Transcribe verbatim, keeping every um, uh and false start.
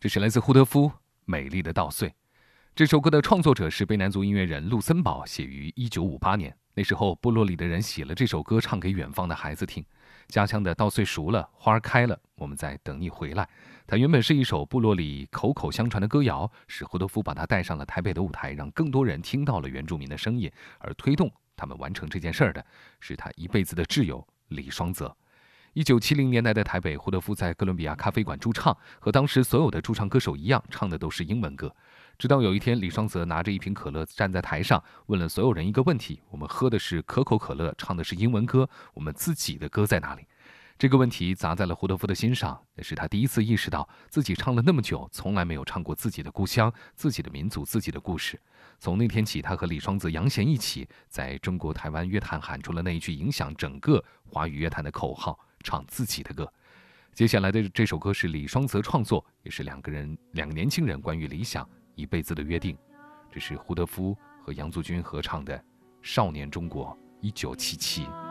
这是来自胡德夫《美丽的稻穗》。这首歌的创作者是卑南族音乐人陆森堡，写于一九五八年。那时候部落里的人写了这首歌，唱给远方的孩子听。家乡的稻穗熟了，花儿开了，我们在等你回来。它原本是一首部落里口口相传的歌谣，是胡德夫把它带上了台北的舞台，让更多人听到了原住民的声音。而推动他们完成这件事儿的是他一辈子的挚友李双泽。一九七零年代的台北，胡德夫在哥伦比亚咖啡馆驻唱，和当时所有的驻唱歌手一样，唱的都是英文歌。直到有一天，李双泽拿着一瓶可乐站在台上，问了所有人一个问题：我们喝的是可口可乐，唱的是英文歌，我们自己的歌在哪里？这个问题砸在了胡德夫的心上，那是他第一次意识到自己唱了那么久，从来没有唱过自己的故乡、自己的民族、自己的故事。从那天起，他和李双泽、杨贤一起在中国台湾乐坛喊出了那一句影响整个华语乐坛的口号：唱自己的歌。接下来的这首歌是李双泽创作，也是两个人两个年轻人关于理想一辈子的约定。这是胡德夫和杨祖君合唱的《少年中国》，一九七七。